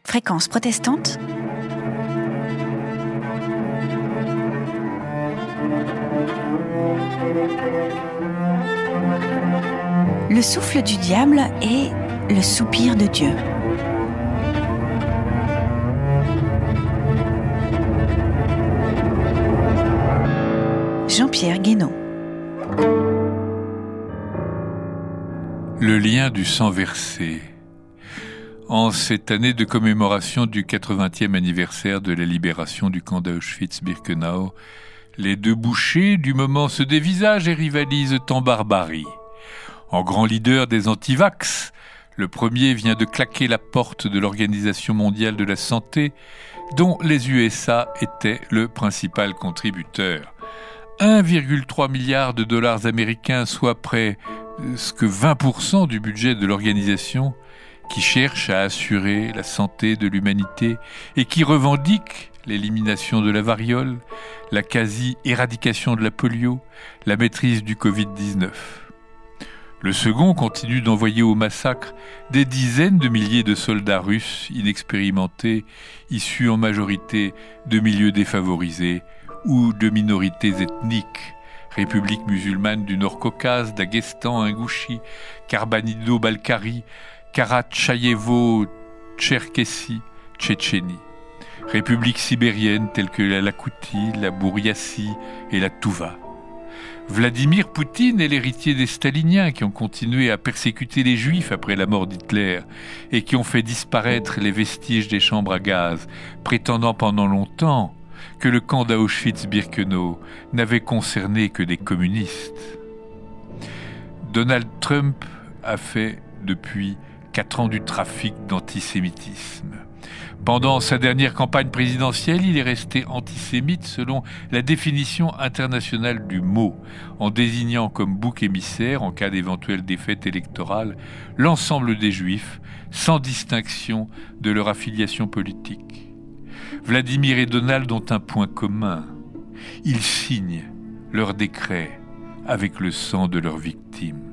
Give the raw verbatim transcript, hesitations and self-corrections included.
Fréquence protestante. Le souffle du diable et le soupir de Dieu. Jean-Pierre Guénaud. Le lien du sang versé. En cette année de commémoration du quatre-vingtième anniversaire de la libération du camp d'Auschwitz-Birkenau, les deux bouchers du moment se dévisagent et rivalisent en barbarie. En grand leader des antivax, le premier vient de claquer la porte de l'Organisation mondiale de la santé, dont les U S A étaient le principal contributeur. un virgule trois milliard de dollars américains, soit près que vingt pour cent du budget de l'organisation, qui cherche à assurer la santé de l'humanité et qui revendique l'élimination de la variole, la quasi-éradication de la polio, la maîtrise du covid dix-neuf. Le second continue d'envoyer au massacre des dizaines de milliers de soldats russes inexpérimentés, issus en majorité de milieux défavorisés ou de minorités ethniques, République musulmane du Nord-Caucase, Daghestan, Ingouchi, Karbanido-Balkari, Karatchaïévo-Tcherkessie, Tchétchénie. Républiques sibériennes telles que la Yakoutie, la Bouriassie et la Touva. Vladimir Poutine est l'héritier des staliniens qui ont continué à persécuter les juifs après la mort d'Hitler et qui ont fait disparaître les vestiges des chambres à gaz, prétendant pendant longtemps que le camp d'Auschwitz-Birkenau n'avait concerné que des communistes. Donald Trump a fait depuis quatre ans du trafic d'antisémitisme. Pendant sa dernière campagne présidentielle, il est resté antisémite selon la définition internationale du mot, en désignant comme bouc émissaire, en cas d'éventuelle défaite électorale, l'ensemble des Juifs, sans distinction de leur affiliation politique. Vladimir et Donald ont un point commun. Ils signent leurs décrets avec le sang de leurs victimes.